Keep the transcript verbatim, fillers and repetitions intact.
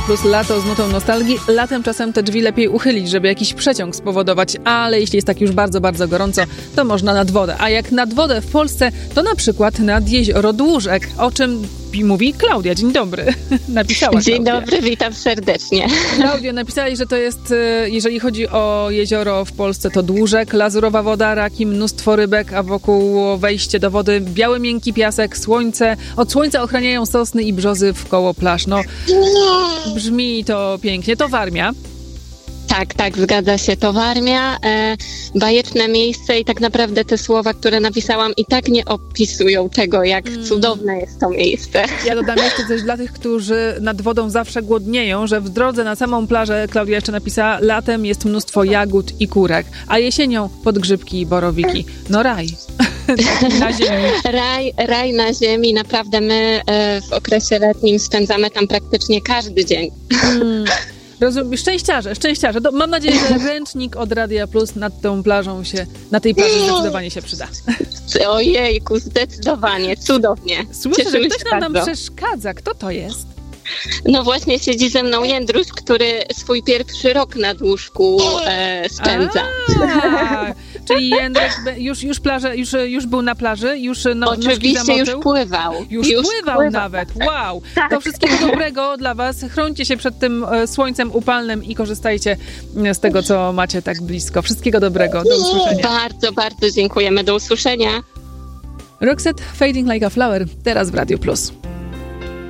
Plus lato z nutą nostalgii. Latem czasem te drzwi lepiej uchylić, żeby jakiś przeciąg spowodować, ale jeśli jest tak już bardzo, bardzo gorąco, to można nad wodę. A jak nad wodę w Polsce, to na przykład nad jezioro Dłużek, o czym mówi Klaudia. Dzień dobry. Napisała Dzień Klaudia. dobry, witam serdecznie. Klaudia, napisali, że to jest, jeżeli chodzi o jezioro w Polsce, to Dłużek, lazurowa woda, raki, mnóstwo rybek, a wokół wejście do wody biały, miękki piasek, słońce. Od słońca ochraniają sosny i brzozy wkoło plaż. No, brzmi to pięknie. To Warmia. Tak, tak, zgadza się. To Warmia, e, bajeczne miejsce i tak naprawdę te słowa, które napisałam, i tak nie opisują tego, jak mm. cudowne jest to miejsce. Ja dodam jeszcze coś dla tych, którzy nad wodą zawsze głodnieją, że w drodze na samą plażę, Klaudia jeszcze napisała, latem jest mnóstwo jagód i kurek, a jesienią podgrzybki i borowiki. No raj. Na ziemi. Raj, raj na ziemi. Naprawdę my e, w okresie letnim spędzamy tam praktycznie każdy dzień. Mm. Rozumiem, szczęściarze, szczęściarze. Do, mam nadzieję, że ręcznik od Radia Plus nad tą plażą się, na tej plaży zdecydowanie się przyda. Ojejku, zdecydowanie, cudownie. Słyszę, Cieszymy że ktoś nam, nam bardzo. przeszkadza. Kto to jest? No właśnie siedzi ze mną Jędruś, który swój pierwszy rok na Dłużku e, spędza. A, czyli Jędrek już, już, plażę, już, już był na plaży? Już no, Oczywiście już pływał. Już, już pływał, pływał nawet. Wow. Tak. To wszystkiego dobrego dla was. Chrońcie się przed tym słońcem upalnym i korzystajcie z tego, co macie tak blisko. Wszystkiego dobrego. Do usłyszenia. Bardzo, bardzo dziękujemy. Do usłyszenia. Roxette, Fading Like a Flower. Teraz w Radio Plus.